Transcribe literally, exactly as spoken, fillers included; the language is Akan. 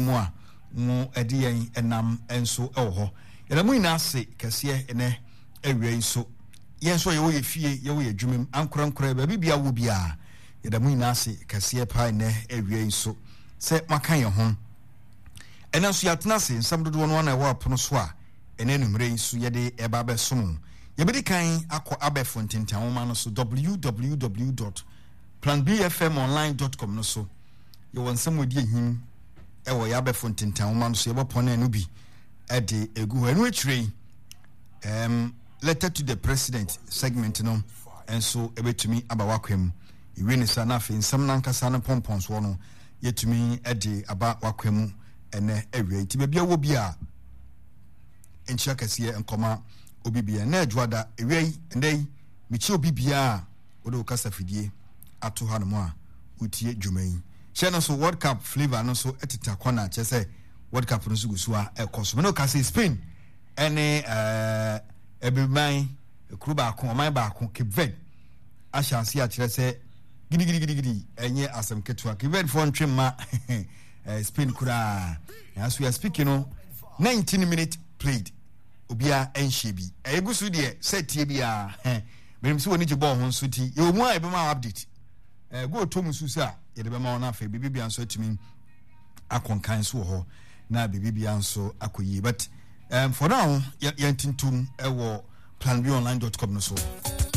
mo a mo edi yen enam enso ewo ho yɛda mo ina ase kɛseɛ ene awia yi so yɛn so yɛwo yɛ fie yɛwo yɛ dwumem ankorankora ba bibia wo bia yɛda mo ina ase kɛseɛ pa ene awia yi so sɛ maka yɛ ho ɛna so yɛatena ase nsɛm dodo no na ɛwɔ apono so a ene numere yi so yɛde ɛba bɛsom yɛbɛdi kan akɔ abɛfo ntentanwoma no so w w w dot plan b f m online dot com no so yɛwɔ nsɛm wodi ehim ɛwɔ yɛabɛfo ntentanwoma no so yɛbɛpɔne no bi ɛde egu hɔ ɛno akyire um letter to the president segment no enso ebetumi aba wakwam iwe ne sa na afi nsɛm nankasa no pompons wɔ no yɛtumi ɛde aba wakwam ɛnɛ awie nti baabi awɔ bi a enkyia kɛseɛ nkɔma obi bia na adwada awie ndɛn mechi obi bia wode wo kasa fidie ato ha no mu a utie dwuma yi hyɛ no so world cup flavor no so etita kɔna kyɛ sɛ world cup no so gusu a ɛkɔ so no kasa Spain ɛne ɛɛ ebiman kuru baako ɔman baako Cape Verde ahyɛnse akyerɛ sɛ gidi gidi gidi gidi ɛnyɛ asɛm ketewa Cape Verde fo ntwe ma Spain kura as we are speaking no nineteen minutes played obia ɛnhyɛ bi ɛgu so deɛ sɛ tie bi a benim sɛ wɔn gye bɔɔl ho nso ti yɛ mu a ɛbɛma update ɛɛ go to mu susu a yɛde bɛma wɔn afɛ bibi bia nso atumi akɔnkan so wɔ hɔ na bibi bia nso akɔyie but um, for now, y- y- tintum ewo plan b online dot com no so.